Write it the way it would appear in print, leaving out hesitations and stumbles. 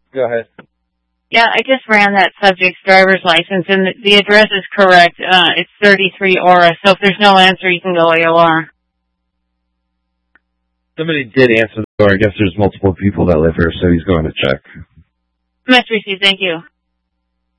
Go ahead. Yeah, I just ran that subject's driver's license, and the address is correct. It's 33 Aura, so if there's no answer, you can go AOR. Somebody did answer the door. I guess there's multiple people that live here, so he's going to check. Message received. Thank you.